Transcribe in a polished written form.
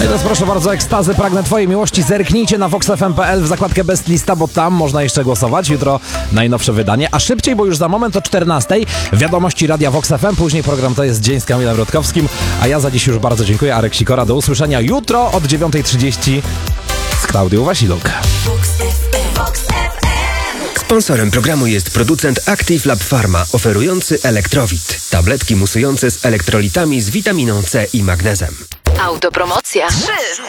Teraz proszę bardzo, ekstazy, pragnę twojej miłości. Zerknijcie na voxfm.pl w zakładkę Best Lista, bo tam można jeszcze głosować. Jutro najnowsze wydanie, a szybciej, bo już za moment o 14:00 wiadomości Radia Vox FM, później program To jest dzień z Kamilem Rutkowskim, a ja za dziś już bardzo dziękuję. Arek Sikora, do usłyszenia jutro od 9:30 z Klaudią Wasiluk. Sponsorem programu jest producent Active Lab Pharma, oferujący Elektrowit. Tabletki musujące z elektrolitami z witaminą C i magnezem. Autopromocja. 3.